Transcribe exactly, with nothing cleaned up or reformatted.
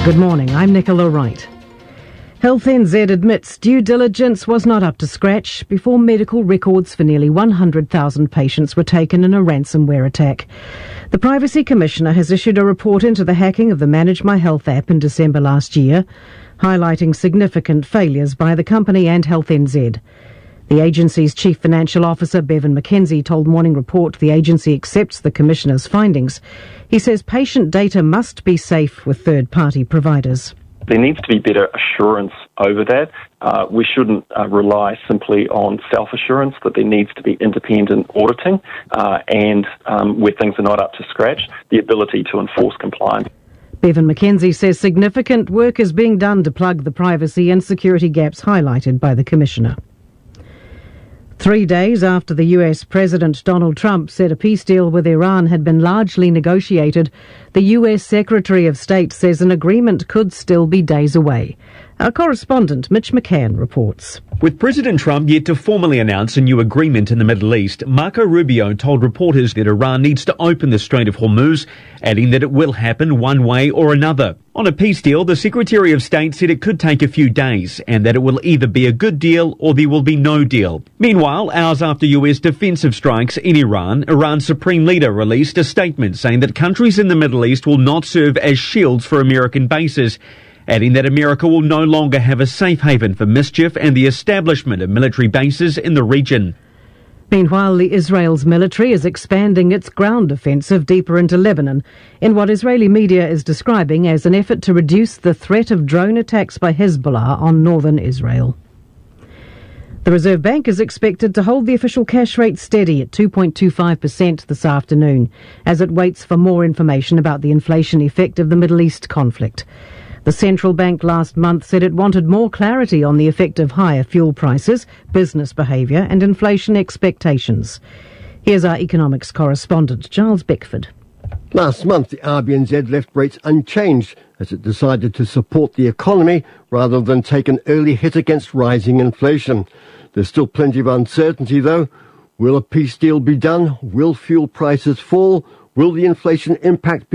Good morning, I'm Nicola Wright. Health N Z admits due diligence was not up to scratch before medical records for nearly one hundred thousand patients were taken in a ransomware attack. The Privacy Commissioner has issued a report into the hacking of the Manage My Health app in December last year, highlighting significant failures by the company and Health N Z. The agency's Chief Financial Officer, Bevan McKenzie, told Morning Report the agency accepts the Commissioner's findings. He says patient data must be safe with third-party providers. There needs to be better assurance over that. Uh, we shouldn't uh, rely simply on self-assurance, that there needs to be independent auditing uh, and, um, where things are not up to scratch, the ability to enforce compliance. Bevan McKenzie says significant work is being done to plug the privacy and security gaps highlighted by the Commissioner. Three days after the U S President Donald Trump said a peace deal with Iran had been largely negotiated, the U S Secretary of State says an agreement could still be days away. Our correspondent Mitch McCann reports. With President Trump yet to formally announce a new agreement in the Middle East, Marco Rubio told reporters that Iran needs to open the Strait of Hormuz, adding that it will happen one way or another. On a peace deal, the Secretary of State said it could take a few days and that it will either be a good deal or there will be no deal. Meanwhile, hours after U S defensive strikes in Iran, Iran's supreme leader released a statement saying that countries in the Middle East will not serve as shields for American bases, adding that America will no longer have a safe haven for mischief and the establishment of military bases in the region. Meanwhile, the Israel's military is expanding its ground offensive deeper into Lebanon in what Israeli media is describing as an effort to reduce the threat of drone attacks by Hezbollah on northern Israel. The Reserve Bank is expected to hold the official cash rate steady at two point two five percent this afternoon as it waits for more information about the inflation effect of the Middle East conflict. The central bank last month said it wanted more clarity on the effect of higher fuel prices, business behaviour and inflation expectations. Here's our economics correspondent, Giles Beckford. Last month, the R B N Z left rates unchanged as it decided to support the economy rather than take an early hit against rising inflation. There's still plenty of uncertainty, though. Will a peace deal be done? Will fuel prices fall? Will the inflation impact be